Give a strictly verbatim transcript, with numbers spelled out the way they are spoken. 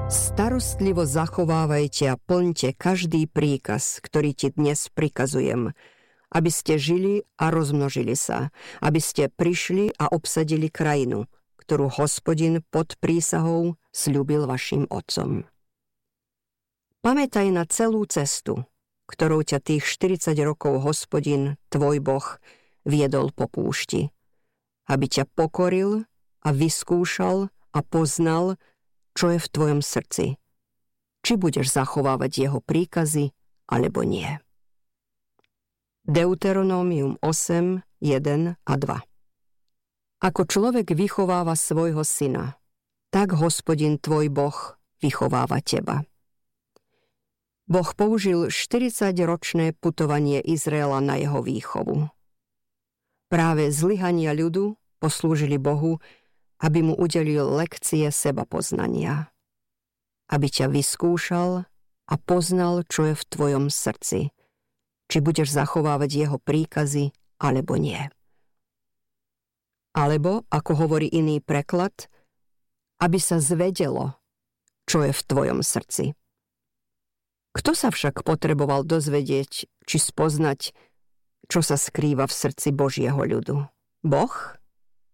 Starostlivo zachovávajte a plňte každý príkaz, ktorý ti dnes prikazujem, aby ste žili a rozmnožili sa, aby ste prišli a obsadili krajinu, ktorú Hospodin pod prísahou sľúbil vašim otcom. Pamätaj na celú cestu, ktorou ťa tých štyridsať rokov Hospodin, tvoj Boh, viedol po púšti, aby ťa pokoril a vyskúšal a poznal, čo je v tvojom srdci, či budeš zachovávať jeho príkazy, alebo nie. Deuteronomium osem, jeden a dva. Ako človek vychováva svojho syna, tak Hospodin tvoj Boh vychováva teba. Boh použil štyridsaťročné putovanie Izraela na jeho výchovu. Práve zlyhania ľudu poslúžili Bohu, aby mu udelil lekcie sebapoznania. Aby ťa vyskúšal a poznal, čo je v tvojom srdci, či budeš zachovávať jeho príkazy, alebo nie. Alebo, ako hovorí iný preklad, aby sa zvedelo, čo je v tvojom srdci. Kto sa však potreboval dozvedieť, či spoznať, čo sa skrýva v srdci Božieho ľudu? Boh?